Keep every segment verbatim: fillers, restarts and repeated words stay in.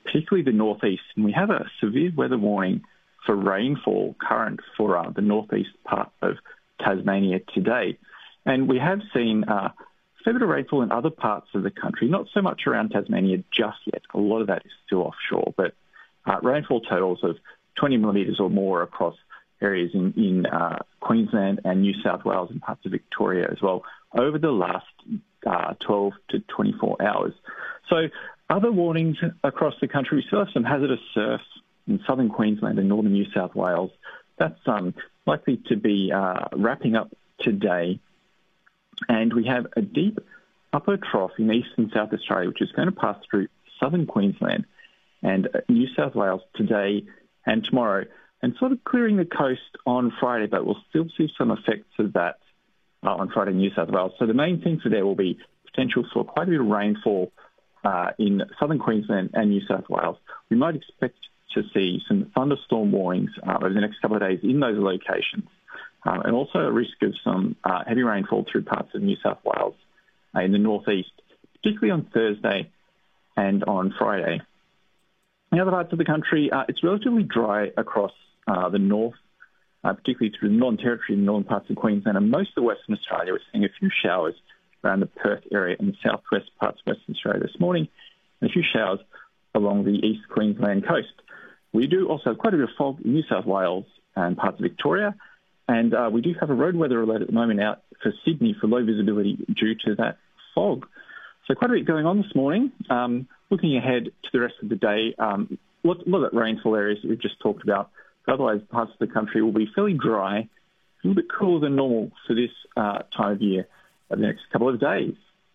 particularly the northeast. And we have a severe weather warning for rainfall current for uh, the northeast part of Tasmania today. And we have seen uh, a fair bit of rainfall in other parts of the country, not so much around Tasmania just yet. A lot of that is still offshore, but uh, rainfall totals of twenty millimetres or more across areas in, in uh, Queensland and New South Wales and parts of Victoria as well over the last uh, twelve to twenty-four hours. So other warnings across the country, we still have some hazardous surf in southern Queensland and northern New South Wales. That's um, likely to be uh, wrapping up today. And we have a deep upper trough in east and South Australia, which is going to pass through southern Queensland and New South Wales today and tomorrow, and sort of clearing the coast on Friday, but we'll still see some effects of that uh, on Friday in New South Wales. So the main thing for there will be potential for quite a bit of rainfall uh, in southern Queensland and New South Wales. We might expect to see some thunderstorm warnings uh, over the next couple of days in those locations, um, and also a risk of some uh, heavy rainfall through parts of New South Wales uh, in the northeast, particularly on Thursday and on Friday. In other parts of the country, uh, it's relatively dry across uh, the north, uh, particularly through the Northern Territory and northern parts of Queensland and most of Western Australia. We're seeing a few showers around the Perth area and the southwest parts of Western Australia this morning, and a few showers along the East Queensland coast. We do also have quite a bit of fog in New South Wales and parts of Victoria, and uh, we do have a road weather alert at the moment out for Sydney for low visibility due to that fog. So quite a bit going on this morning. Um, looking ahead to the rest of the day, um, a lot, lot of that rainfall areas that we've just talked about, but otherwise parts of the country will be fairly dry, a little bit cooler than normal for this uh, time of year over the next couple of days.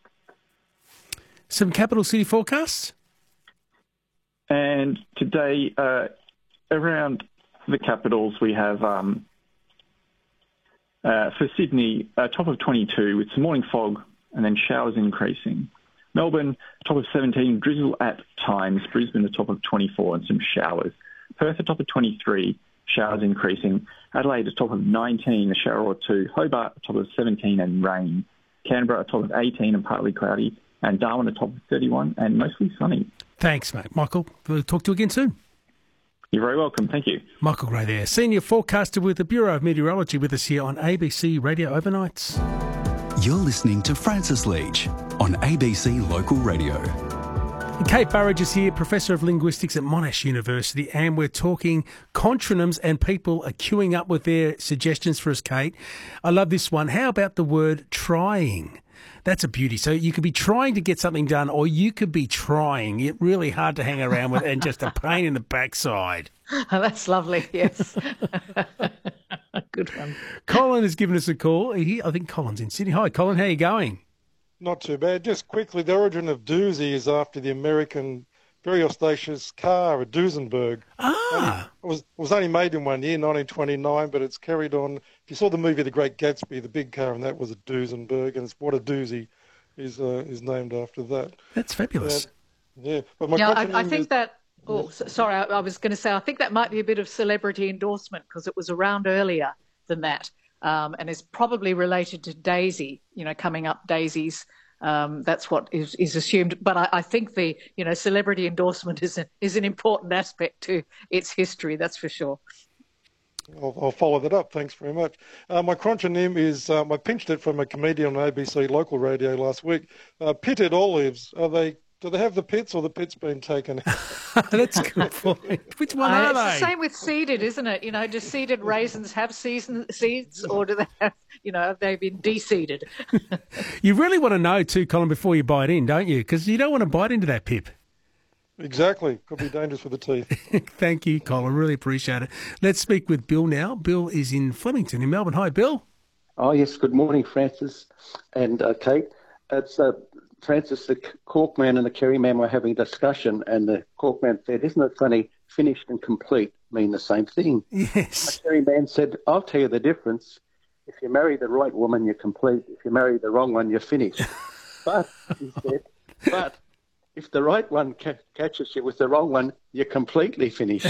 Some capital city forecasts? And today, uh, around the capitals, we have, um, uh, for Sydney, a top of twenty-two with some morning fog and then showers increasing. Melbourne, top of seventeen, drizzle at times. Brisbane, a top of twenty-four and some showers. Perth, a top of twenty-three, showers increasing. Adelaide, a top of nineteen, a shower or two. Hobart, a top of seventeen and rain. Canberra, a top of eighteen and partly cloudy. And Darwin, a top of thirty-one and mostly sunny. Thanks, mate. Michael, we'll talk to you again soon. You're very welcome. Thank you. Michael Gray there, senior forecaster with the Bureau of Meteorology, with us here on A B C Radio Overnights. You're listening to Francis Leach on A B C Local Radio. Kate Burridge is here, Professor of Linguistics at Monash University, and we're talking contronyms, and people are queuing up with their suggestions for us, Kate. I love this one. How about the word trying? That's a beauty. So you could be trying to get something done, or you could be trying. It's really hard to hang around with and just a pain in the backside. Oh, that's lovely, yes. Good one. Colin has given us a call. He, I think Colin's in Sydney. Hi, Colin. How are you going? Not too bad. Just quickly, the origin of doozy is after the American very auspicious car, a Duesenberg. Ah. Only, it, was, it was only made in one year, nineteen twenty-nine, but it's carried on. If you saw the movie The Great Gatsby, the big car in that was a Duesenberg, and it's what a doozy is uh, is named after that. That's fabulous. Uh, yeah. But my yeah, I, I think is, that... Oh, sorry, I, I was going to say, I think that might be a bit of celebrity endorsement because it was around earlier than that, um, and is probably related to Daisy, you know, coming up daisies. Um, that's what is, is assumed. But I, I think the, you know, celebrity endorsement is, a, is an important aspect to its history, that's for sure. I'll, I'll follow that up. Thanks very much. Uh, my contronym is, um, I pinched it from a comedian on A B C Local Radio last week. Uh, pitted olives, are they... Do they have the pits, or the pits been taken out? That's a good point. Which one uh, are it's they? It's the same with seeded, isn't it? You know, do seeded raisins have season, seeds, or do they have, you know, have they been de-seeded? You really want to know too, Colin, before you bite in, don't you? Because you don't want to bite into that pip. Exactly. Could be dangerous for the teeth. Thank you, Colin. Really appreciate it. Let's speak with Bill now. Bill is in Flemington in Melbourne. Hi, Bill. Oh, yes. Good morning, Francis and uh, Kate. It's... Uh, Francis, the cork man and the Kerry man were having a discussion, and the cork man said, "Isn't it funny, finished and complete mean the same thing?" Yes. The Kerry man said, "I'll tell you the difference. If you marry the right woman, you're complete. If you marry the wrong one, you're finished." But, he said, but if the right one ca- catches you with the wrong one, you're completely finished.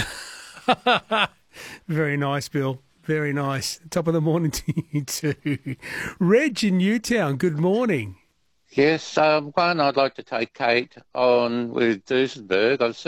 Very nice, Bill. Very nice. Top of the morning to you too. Reg in Newtown, good morning. Yes, um, one, I'd like to take Kate on with Duesenberg. I've seen